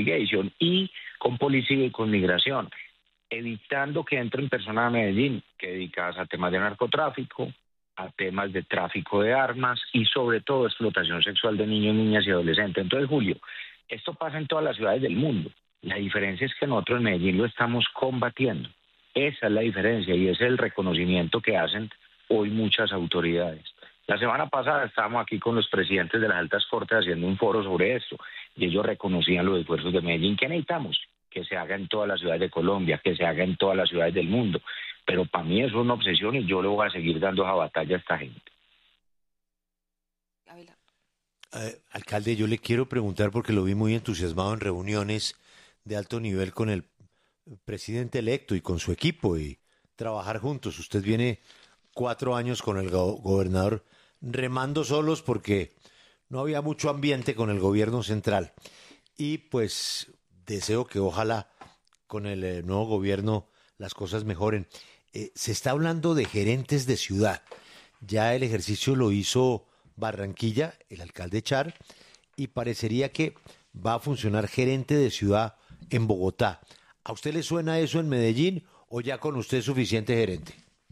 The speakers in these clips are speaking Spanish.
Investigation y con policía y con migración, evitando que entren personas a Medellín que dedicadas a temas de narcotráfico, a temas de tráfico de armas y sobre todo explotación sexual de niños, niñas y adolescentes. Entonces, Julio, esto pasa en todas las ciudades del mundo. La diferencia es que nosotros en Medellín lo estamos combatiendo. Esa es la diferencia y ese es el reconocimiento que hacen hoy muchas autoridades. La semana pasada estábamos aquí con los presidentes de las altas cortes haciendo un foro sobre esto y ellos reconocían los esfuerzos de Medellín. ¿Qué necesitamos? Que se haga en todas las ciudades de Colombia, que se haga en todas las ciudades del mundo. Pero para mí es una obsesión y yo le voy a seguir dando esa batalla a esta gente. Alcalde, yo le quiero preguntar porque lo vi muy entusiasmado en reuniones de alto nivel con el presidente electo y con su equipo y trabajar juntos. Usted viene 4 años con el gobernador remando solos porque no había mucho ambiente con el gobierno central. Y pues deseo que ojalá con el nuevo gobierno las cosas mejoren. Se está hablando de gerentes de ciudad. Ya el ejercicio lo hizo Barranquilla, el alcalde Char, y parecería que va a funcionar gerente de ciudad en Bogotá. ¿A usted le suena eso en Medellín o ya con usted es suficiente gerente?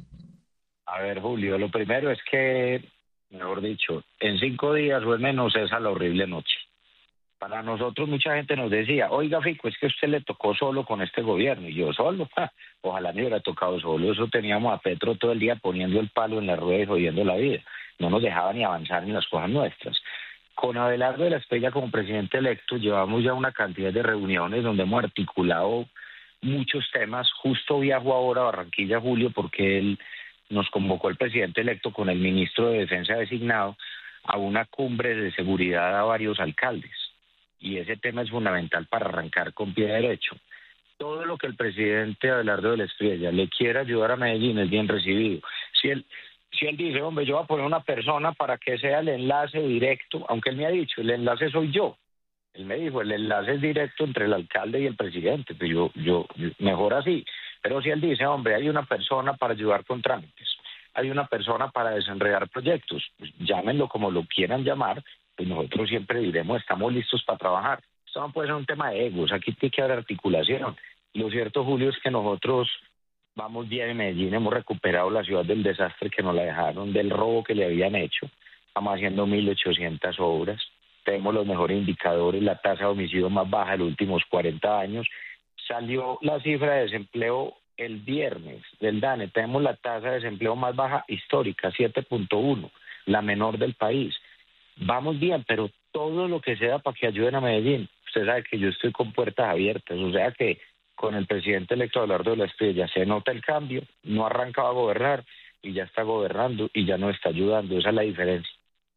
A ver, Julio, lo primero es que, mejor dicho, en 5 días o en menos esa la horrible noche. Para nosotros mucha gente nos decía, oiga Fico, es que a usted le tocó solo con este gobierno. Y yo solo, ojalá me hubiera tocado solo. Eso teníamos a Petro todo el día poniendo el palo en la rueda y jodiendo la vida. No nos dejaba ni avanzar en las cosas nuestras. Con Abelardo de la Espriella como presidente electo llevamos ya una cantidad de reuniones donde hemos articulado muchos temas. Justo viajo ahora a Barranquilla, Julio, porque él nos convocó el presidente electo con el ministro de Defensa designado a una cumbre de seguridad a varios alcaldes. Y ese tema es fundamental para arrancar con pie derecho. Todo lo que el presidente Abelardo de la Espriella le quiera ayudar a Medellín es bien recibido. Si él dice, hombre, yo voy a poner una persona para que sea el enlace directo, aunque él me ha dicho, el enlace soy yo. Él me dijo, el enlace es directo entre el alcalde y el presidente, pues yo mejor así. Pero si él dice, hombre, hay una persona para ayudar con trámites, hay una persona para desenredar proyectos, pues llámenlo como lo quieran llamar, pues nosotros siempre diremos, estamos listos para trabajar. Esto no puede ser un tema de egos, aquí tiene que haber articulación. Lo cierto, Julio, es que nosotros vamos bien en Medellín, hemos recuperado la ciudad del desastre que nos la dejaron, del robo que le habían hecho. Estamos haciendo 1.800 obras, tenemos los mejores indicadores, la tasa de homicidio más baja de los últimos 40 años. Salió la cifra de desempleo el viernes del DANE, tenemos la tasa de desempleo más baja histórica, 7.1, la menor del país. Vamos bien, pero todo lo que sea para que ayuden a Medellín. Usted sabe que yo estoy con puertas abiertas, o sea que con el presidente electo Abelardo de la Espriella se nota el cambio, no arrancaba a gobernar y ya está gobernando y ya no está ayudando, esa es la diferencia.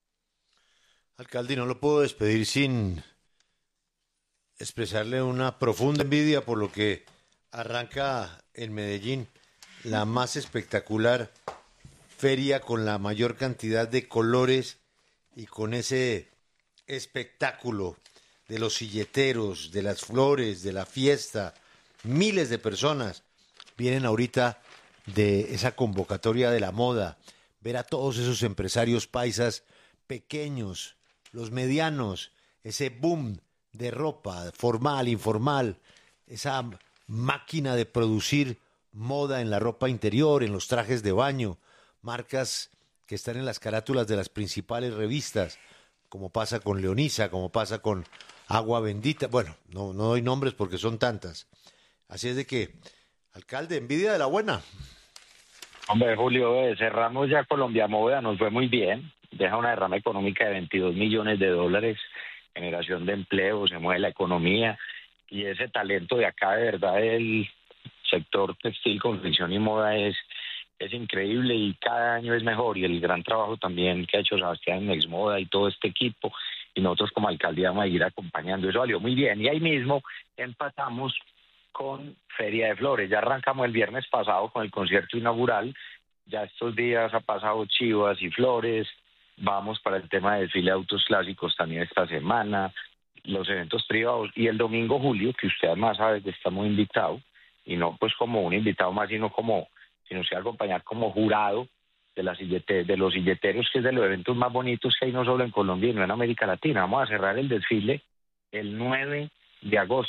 Alcalde, no lo puedo despedir sin expresarle una profunda envidia por lo que arranca en Medellín, la más espectacular feria con la mayor cantidad de colores y con ese espectáculo de los silleteros, de las flores, de la fiesta. Miles de personas vienen ahorita de esa convocatoria de la moda, ver a todos esos empresarios paisas pequeños, los medianos, ese boom de ropa formal, informal, esa máquina de producir moda en la ropa interior, en los trajes de baño, marcas que están en las carátulas de las principales revistas, como pasa con Leonisa, como pasa con Agua Bendita. Bueno, no doy nombres porque son tantas. Así es de que, alcalde, envidia de la buena. Hombre, Julio, cerramos ya Colombia Moda, nos fue muy bien, deja una derrama económica de $22 millones, generación de empleo, se mueve la economía y ese talento de acá, de verdad, el sector textil, confección y moda es increíble y cada año es mejor, y el gran trabajo también que ha hecho Sebastián en Exmoda y todo este equipo, y nosotros como alcaldía vamos a ir acompañando, eso salió muy bien. Y ahí mismo empatamos con Feria de Flores, ya arrancamos el viernes pasado con el concierto inaugural, ya estos días ha pasado Chivas y Flores, vamos para el tema de desfile de autos clásicos también esta semana, los eventos privados, y el domingo, Julio, que usted además sabe que estamos invitados, y no pues como un invitado más, sino se va a acompañar como jurado de los silleteros, que es de los eventos más bonitos que hay no solo en Colombia, sino en América Latina. Vamos a cerrar el desfile el 9 de agosto.